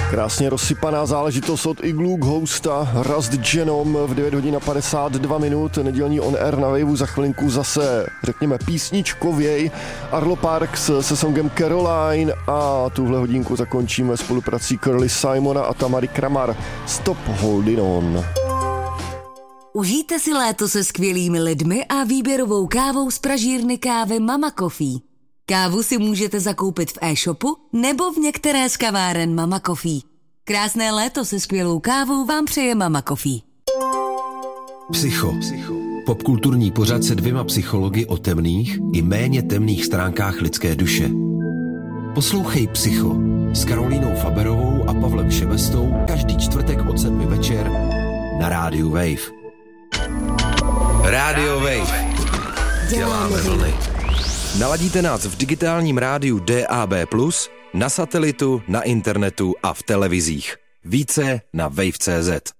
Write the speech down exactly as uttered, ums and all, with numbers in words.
Krásně rozsypaná záležitost od Igloo Ghosta, Rust Genome v devět hodin a padesát dva minut, nedělní on air na Waveu, za chvilinku zase, řekněme, písničkověj, Arlo Parks se songem Caroline a tuhle hodinku zakončíme spoluprací Curly Simona a Tamary Kramar. Stop Holding On. Užijte si léto se skvělými lidmi a výběrovou kávou z pražírny kávy Mama Coffee. Kávu si můžete zakoupit v e-shopu nebo v některé z kaváren Mama Coffee. Krásné léto se skvělou kávou vám přeje Mama Coffee. Psycho. Popkulturní pořad se dvěma psychologi o temných i méně temných stránkách lidské duše. Poslouchej Psycho s Karolínou Faberovou a Pavlem Šebestou každý čtvrtek od sedmi večer na rádiu Wave. Rádio Wave. Děláme vlny. Naladíte nás v digitálním rádiu D A B plus, na satelitu, na internetu a v televizích. Více na wave tečka cé zet.